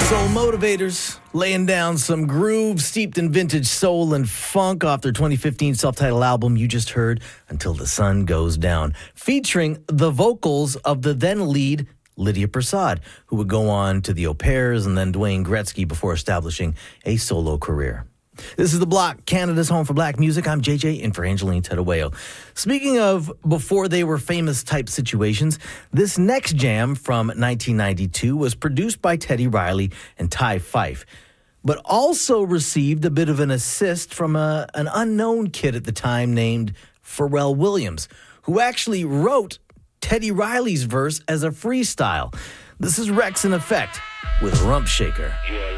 Soul Motivators, laying down some grooves steeped in vintage soul and funk off their 2015 self-titled album you just heard, Until the Sun Goes Down, featuring the vocals of the then lead Lydia Prasad, who would go on to the Au Pairs and then Dwayne Gretzky before establishing a solo career. This is The Block, Canada's home for black music. I'm JJ, in for Angeline Tedaweo. Speaking of before they were famous type situations, this next jam from 1992 was produced by Teddy Riley and Ty Fife, but also received a bit of an assist from an unknown kid at the time named Pharrell Williams, who actually wrote Teddy Riley's verse as a freestyle. This is Rex in Effect with Rump Shaker.